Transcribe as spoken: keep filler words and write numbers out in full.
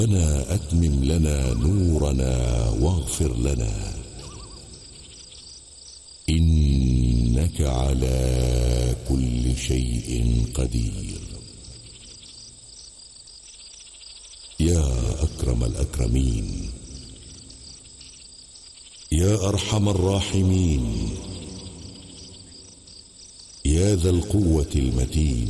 ربنا أتمم لنا نورنا واغفر لنا، إنك على كل شيء قدير. يا أكرم الأكرمين، يا أرحم الراحمين، يا ذا القوة المتين،